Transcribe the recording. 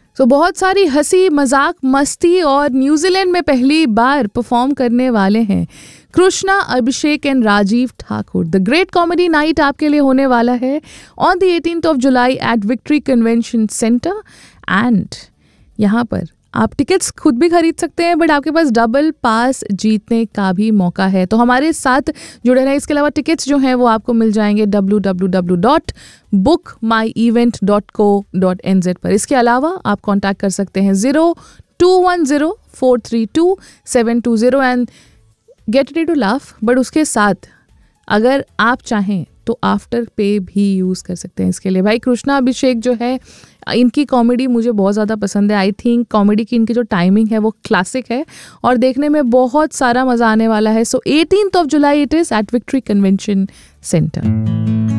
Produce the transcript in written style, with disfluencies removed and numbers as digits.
तो बहुत सारी हंसी मजाक मस्ती और न्यूजीलैंड में पहली बार परफॉर्म करने वाले हैं कृष्णा, अभिषेक and Rajiv Thakur. The great comedy night आपके लिए होने वाला है on the 18th of July eight victory convention centre. And यहाँ पर आप टिकट्स खुद भी खरीद सकते हैं, बट आपके पास डबल पास जीतने का भी मौका है। तो हमारे साथ जुड़े रहें। इसके अलावा टिकट्स जो हैं वो आपको मिल जाएंगे www.bookmyevent.co.nz पर। इसके अलावा आप कांटेक्ट कर सकते हैं 0210432720 and get ready to laugh. But उसके साथ अगर आप चाहें तो आफ्टर पे भी यूज़ कर सकते हैं इसके लिए। भाई कृष्णा अभिषेक जो है, इनकी कॉमेडी मुझे बहुत ज़्यादा पसंद है। आई थिंक कॉमेडी की इनकी जो टाइमिंग है वो क्लासिक है और देखने में बहुत सारा मज़ा आने वाला है। सो 18th of July it is eight victory convention centre.